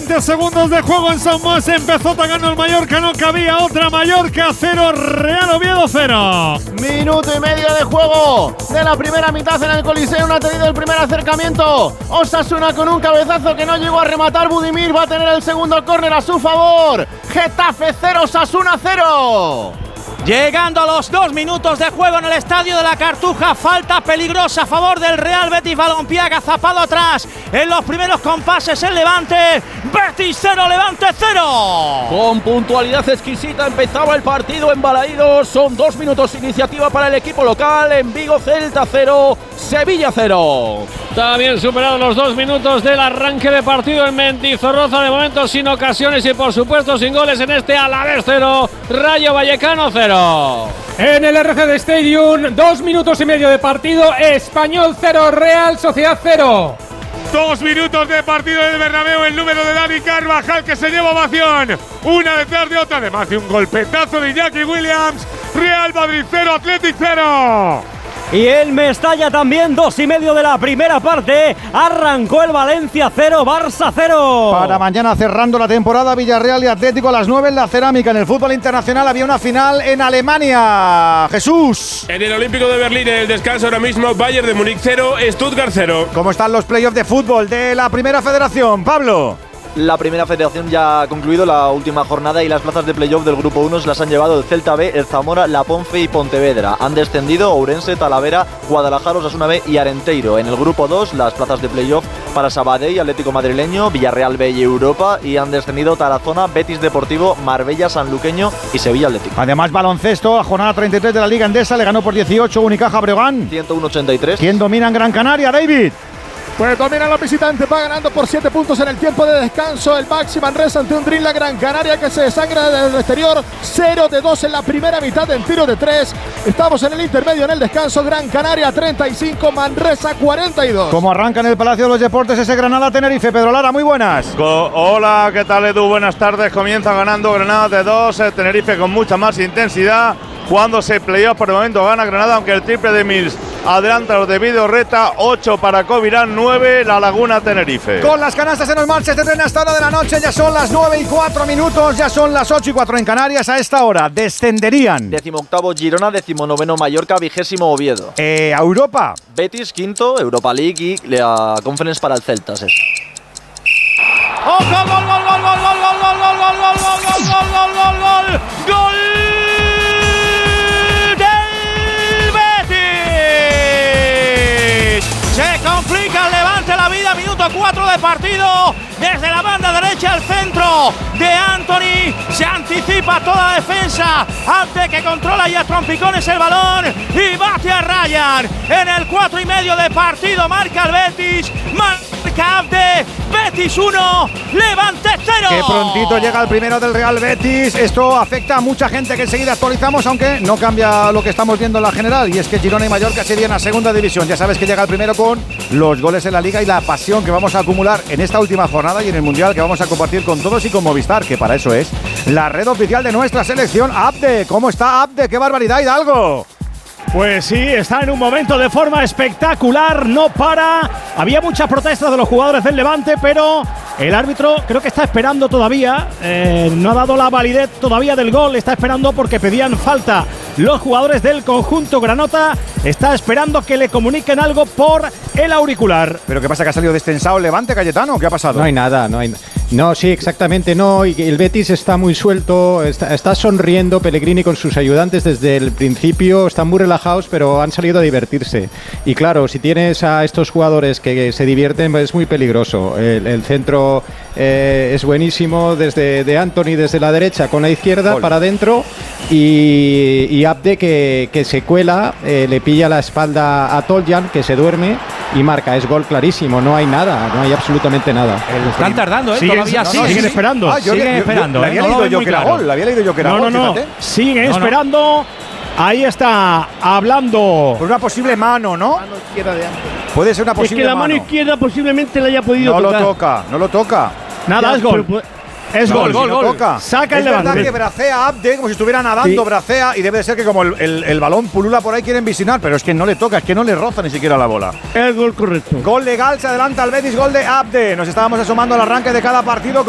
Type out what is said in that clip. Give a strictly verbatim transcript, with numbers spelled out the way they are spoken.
veinte segundos de juego en Somos. Empezó atacando el Mallorca, no cabía otra. Mallorca cero, Real Oviedo cero. Minuto y medio de juego de la primera mitad en el Coliseo. No ha tenido el primer acercamiento Osasuna con un cabezazo que no llegó a rematar. Budimir va a tener el segundo córner a su favor. Getafe cero, Osasuna cero. Llegando a los dos minutos de juego en el Estadio de la Cartuja, falta peligrosa a favor del Real Betis Balompié, agazapado atrás en los primeros compases el Levante. Betis cero, Levante cero. Con puntualidad exquisita empezaba el partido en Balaídos. Son dos minutos de iniciativa para el equipo local. En Vigo, Celta cero, Sevilla cero. También superados los dos minutos del arranque de partido en Mendizorroza, de momento sin ocasiones y por supuesto sin goles en este Alavés cero, Rayo Vallecano cero. En el R G D Stadium, dos minutos y medio de partido, Español cero, Real Sociedad cero. Dos minutos de partido del Bernabéu, el número de Dani Carvajal que se lleva ovación, una detrás de otra, además de un golpetazo de Iñaki Williams. Real Madrid cero, Athletic cero. Y el Mestalla también, dos y medio de la primera parte. Arrancó el Valencia cero, Barça cero. Para mañana, cerrando la temporada, Villarreal y Atlético a las nueve en la Cerámica. En el fútbol internacional había una final en Alemania. Jesús. En el Olímpico de Berlín, en el descanso ahora mismo, Bayern de Múnich cero, Stuttgart cero. ¿Cómo están los playoffs de fútbol de la Primera Federación, Pablo? La Primera Federación ya ha concluido la última jornada y las plazas de playoff del Grupo uno se las han llevado el Celta B, el Zamora, la Ponfe y Pontevedra. Han descendido Ourense, Talavera, Guadalajara, Osasuna B y Arenteiro. En el Grupo dos, las plazas de playoff para Sabadell, Atlético Madrileño, Villarreal B y Europa. Y han descendido Tarazona, Betis Deportivo, Marbella, Sanluqueño y Sevilla Atlético. Además, baloncesto, a jornada treinta y tres de la Liga Endesa, le ganó por dieciocho Unicaja Breogán. ciento uno ochenta y tres. ¿Quién domina en Gran Canaria, David? Pues domina los visitantes, va ganando por siete puntos en el tiempo de descanso. El Baxi Manresa ante un Dream la Gran Canaria que se desangra desde el exterior. cero de dos en la primera mitad en tiro de tres. Estamos en el intermedio en el descanso. Gran Canaria treinta y cinco, Manresa cuarenta y dos. ¿Cómo arranca en el Palacio de los Deportes ese Granada-Tenerife? Pedro Lara, muy buenas. Co- Hola, ¿qué tal, Edu? Buenas tardes. Comienza ganando Granada de dos. Eh, Tenerife con mucha más intensidad. Jugándose playoff, por el momento gana Granada, aunque el triple de Mills adelanta los de Vidorreta. ocho para Covirán, nueve La Laguna Tenerife. Con las canastas en los marches de tren hasta hora de la noche, ya son las nueve y cuatro minutos, ya son las ocho y cuatro en Canarias. A esta hora descenderían Décimo octavo Girona, décimo noveno Mallorca, vigésimo Oviedo. Eh, a Europa. Betis quinto, Europa League y la Conference para el Celta. Es eso. ¡Oh, gol, gol, gol, gol, gol, gol, gol, gol, gol, gol, gol, gol, gol, gol, gol, gol, gol del Betis! Se complica el Levante la vida, minuto cuatro de partido. Desde la banda derecha al centro de Anthony, se anticipa toda la defensa, Abde que controla y a trompicones el balón y bate a Ryan. En el cuatro y medio de partido marca el Betis, marca Abde, Betis uno, Levante cero. Que prontito llega el primero del Real Betis. Esto afecta a mucha gente que enseguida actualizamos, aunque no cambia lo que estamos viendo en la general, y es que Girona y Mallorca se irían a segunda división. Ya sabes que llega el primero con los goles en la Liga y la pasión que vamos a acumular en esta última jornada y en el Mundial que vamos a compartir con todos y con Movistar, que para eso es la red oficial de nuestra selección. Abde, ¿cómo está Abde? ¡Qué barbaridad, Hidalgo! Pues sí, está en un momento de forma espectacular, no para. Había muchas protestas de los jugadores del Levante, pero el árbitro creo que está esperando todavía. Eh, no ha dado la validez todavía del gol, está esperando porque pedían falta. Los jugadores del conjunto granota está esperando que le comuniquen algo por el auricular. ¿Pero qué pasa, que ha salido destensado el Levante, Cayetano? ¿Qué ha pasado? No hay nada, no hay No, sí, exactamente no. Y el Betis está muy suelto, está, está sonriendo Pellegrini con sus ayudantes desde el principio, están muy relajados, pero han salido a divertirse. Y claro, si tienes a estos jugadores que se divierten, es muy peligroso. El, el centro eh, es buenísimo desde de Anthony, desde la derecha con la izquierda Gol. para adentro. Y, y Abde que, que se cuela, eh, le pilla la espalda a Toljan, que se duerme y marca. Es gol clarísimo, no hay nada, no hay absolutamente nada. Están tardando, ¿eh? Siguen, Todavía no, siguen, no, siguen esperando. Ah, yo, siguen yo, esperando. Yo, yo, ¿eh? había No leído yo que era claro. gol, había leído yo que era no, gol, no, no, fíjate. siguen no, esperando. Ahí está, hablando. Por una posible mano, ¿no? Mano izquierda de Anthony. Puede ser una posible Es que la mano. mano izquierda posiblemente la haya podido No tocar. lo toca, no lo toca. Nada, Ya, es gol. pero, Es No, gol, si gol, no gol. toca. Saca el Es verdad Levante. que bracea Abde como si estuviera nadando, Sí. bracea, y debe de ser que como el, el, el balón pulula por ahí quieren visinar, pero es que no le toca, es que no le roza ni siquiera la bola. El gol correcto. Gol legal, se adelanta el Betis, gol de Abde. Nos estábamos asomando al arranque de cada partido.